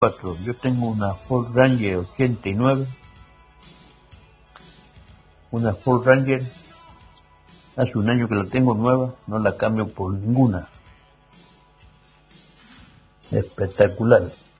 4. Yo tengo una Ford Ranger 89. Una Ford Ranger. Hace un año que la tengo nueva. No la cambio por ninguna. Espectacular.